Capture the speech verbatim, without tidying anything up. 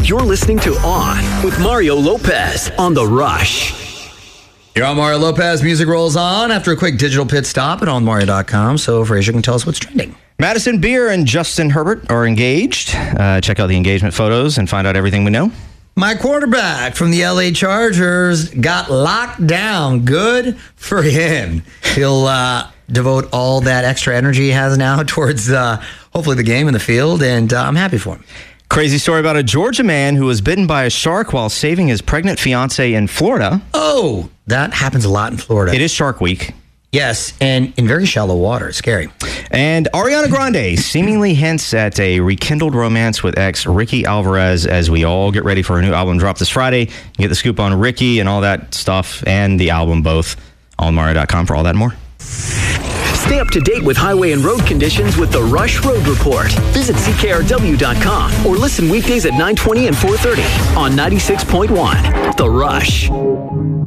You're listening to On with Mario Lopez on The Rush. You're on Mario Lopez. Music rolls on after a quick digital pit stop at on mario dot com. So Frazier can tell us what's trending. Madison Beer and Justin Herbert are engaged. Uh, check out the engagement photos and find out everything we know. My quarterback from the L A Chargers got locked down. Good for him. He'll uh, devote all that extra energy he has now towards uh, hopefully the game in the field, and uh, I'm happy for him. Crazy story about a Georgia man who was bitten by a shark while saving his pregnant fiancée in Florida. Oh, that happens a lot in Florida. It is Shark Week. Yes, and in very shallow water. It's scary. And Ariana Grande seemingly hints at a rekindled romance with ex Ricky Alvarez as we all get ready for her new album drop this Friday. You get the scoop on Ricky and all that stuff and the album both on mario dot com for all that and more. Stay up to date with highway and road conditions with the Rush Road Report. Visit C K R W dot com or listen weekdays at nine twenty and four thirty on ninety-six point one. The Rush.